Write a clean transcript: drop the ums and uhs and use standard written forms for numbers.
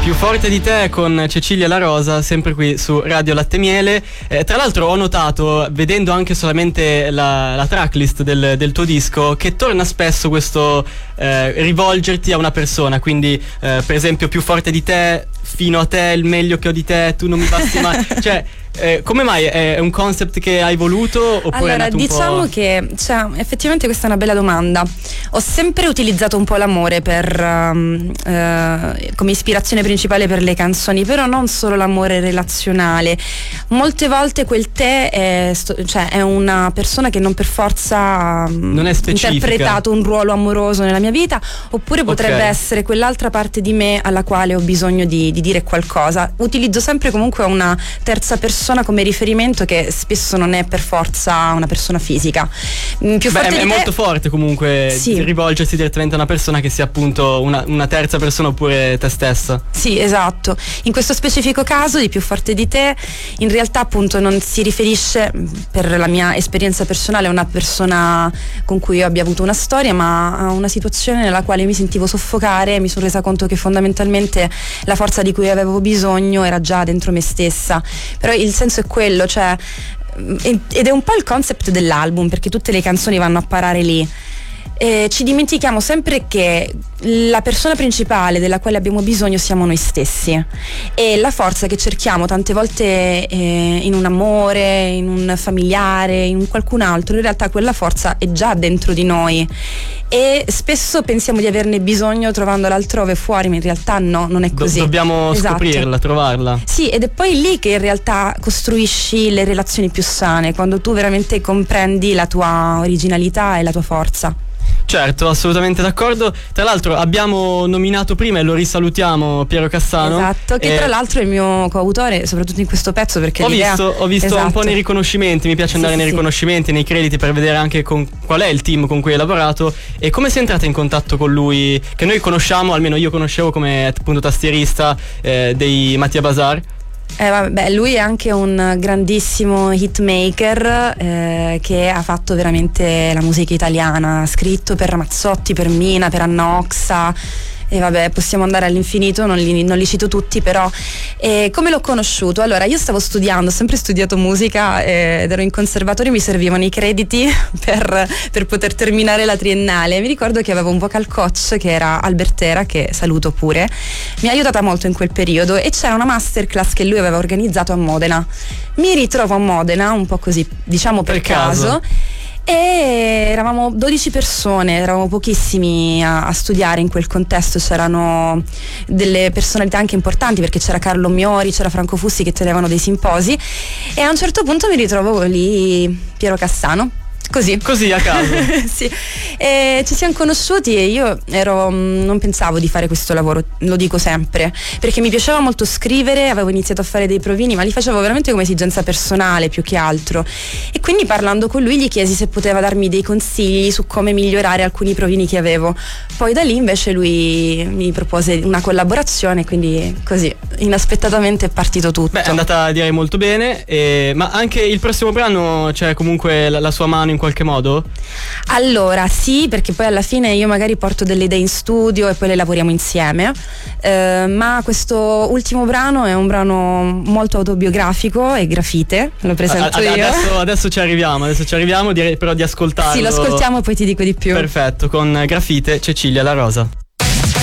Più forte di te con Cecilia La Rosa, sempre qui su Radio Latte Miele. Tra l'altro ho notato, vedendo anche solamente la tracklist del tuo disco, che torna spesso questo rivolgerti a una persona. Quindi per esempio Più forte di te, Fino a te, Il meglio che ho di te, Tu non mi basti mai. Cioè come mai è un concept che hai voluto, oppure allora, è nato un diciamo po'? che, cioè, effettivamente questa è una bella domanda. Ho sempre utilizzato un po' l'amore come ispirazione principale per le canzoni, però non solo l'amore relazionale. Molte volte quel te è una persona che non per forza Non è specifica. interpretato un ruolo amoroso nella mia vita, oppure potrebbe essere quell'altra parte di me alla quale ho bisogno di dire qualcosa. Utilizzo sempre comunque una terza persona come riferimento, che spesso non è per forza una persona fisica. Più forte è molto forte comunque, sì, rivolgersi direttamente a una persona che sia appunto una terza persona, oppure te stessa. Sì, esatto. In questo specifico caso di Più forte di te, in realtà appunto non si riferisce, per la mia esperienza personale, a una persona con cui io abbia avuto una storia, ma a una situazione nella quale mi sentivo soffocare e mi sono resa conto che fondamentalmente la forza di cui avevo bisogno era già dentro me stessa. Però il senso è quello, cioè, ed è un po' il concept dell'album, perché tutte le canzoni vanno a parare lì. Ci dimentichiamo sempre che la persona principale della quale abbiamo bisogno siamo noi stessi, e la forza che cerchiamo tante volte in un amore, in un familiare, in qualcun altro, in realtà quella forza è già dentro di noi, e spesso pensiamo di averne bisogno trovandola altrove fuori, ma in realtà no, non è così. Dobbiamo scoprirla, trovarla. Sì, ed è poi lì che in realtà costruisci le relazioni più sane, quando tu veramente comprendi la tua originalità e la tua forza. Certo, assolutamente d'accordo. Tra l'altro abbiamo nominato prima, e lo risalutiamo, Piero Cassano. Esatto, che tra l'altro è il mio coautore, soprattutto in questo pezzo, perché ho visto esatto, un po' nei riconoscimenti. Mi piace andare nei riconoscimenti, nei crediti, per vedere anche qual è il team con cui hai lavorato e come sei entrata in contatto con lui, che noi conosciamo, almeno io conoscevo come appunto tastierista dei Mattia Bazar. Lui è anche un grandissimo hitmaker che ha fatto veramente la musica italiana, ha scritto per Ramazzotti, per Mina, per Anna Oxa, e possiamo andare all'infinito, non li cito tutti, però come l'ho conosciuto? Allora, io stavo studiando, ho sempre studiato musica ed ero in conservatorio, mi servivano i crediti per poter terminare la triennale. Mi ricordo che avevo un vocal coach che era Albertera, che saluto pure, mi ha aiutata molto in quel periodo, e c'era una masterclass che lui aveva organizzato a Modena. Mi ritrovo a Modena un po' così, diciamo per caso. E eravamo 12 persone, eravamo pochissimi a studiare in quel contesto, c'erano delle personalità anche importanti, perché c'era Carlo Miori, c'era Franco Fussi che tenevano dei simposi, e a un certo punto mi ritrovo lì Piero Cassano. Così a caso. Sì. Ci siamo conosciuti e io non pensavo di fare questo lavoro, lo dico sempre, perché mi piaceva molto scrivere, avevo iniziato a fare dei provini, ma li facevo veramente come esigenza personale più che altro, e quindi parlando con lui gli chiesi se poteva darmi dei consigli su come migliorare alcuni provini che avevo. Poi da lì invece lui mi propose una collaborazione, quindi così inaspettatamente è partito tutto. È andata, direi, molto bene, ma anche il prossimo brano c'è comunque la sua mano in qualche modo? Allora sì, perché poi alla fine io magari porto delle idee in studio e poi le lavoriamo insieme, ma questo ultimo brano è un brano molto autobiografico e grafite, lo presento io. Adesso ci arriviamo, direi però di ascoltarlo. Sì, lo ascoltiamo e poi ti dico di più. Perfetto, con Grafite, Cecilia La Rosa.